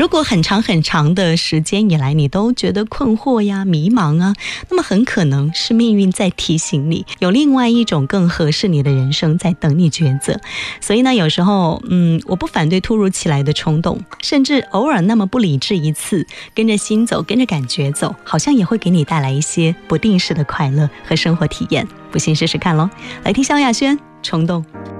如果很长很长的时间以来你都觉得困惑呀、迷茫啊，那么很可能是命运在提醒你，有另外一种更合适你的人生在等你抉择。所以呢，有时候我不反对突如其来的冲动，甚至偶尔那么不理智一次，跟着心走，跟着感觉走，好像也会给你带来一些不定时的快乐和生活体验。不信试试看咯。来听萧亚轩《冲动》。